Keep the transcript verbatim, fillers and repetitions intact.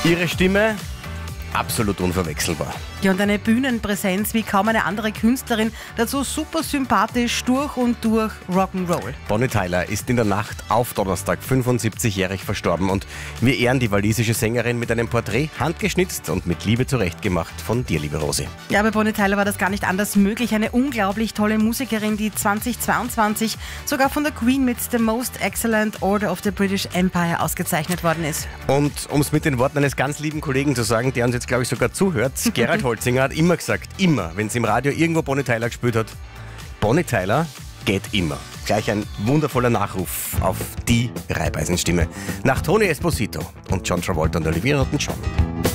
Ihre Stimme absolut unverwechselbar. Ja, und eine Bühnenpräsenz wie kaum eine andere Künstlerin, dazu super sympathisch, durch und durch Rock'n'Roll. Bonnie Tyler ist in der Nacht auf Donnerstag fünfundsiebzigjährig verstorben und wir ehren die walisische Sängerin mit einem Porträt, handgeschnitzt und mit Liebe zurechtgemacht von dir, liebe Rosi. Ja, bei Bonnie Tyler war das gar nicht anders möglich. Eine unglaublich tolle Musikerin, die zweitausendzweiundzwanzig sogar von der Queen mit The Most Excellent Order of the British Empire ausgezeichnet worden ist. Und um es mit den Worten eines ganz lieben Kollegen zu sagen, der uns jetzt, glaube ich, sogar zuhört, Gerald Holzinger hat immer gesagt, immer, wenn es im Radio irgendwo Bonnie Tyler gespielt hat, Bonnie Tyler geht immer. Gleich ein wundervoller Nachruf auf die Reibeisenstimme. Nach Tony Esposito und John Travolta und Olivia Newton-John.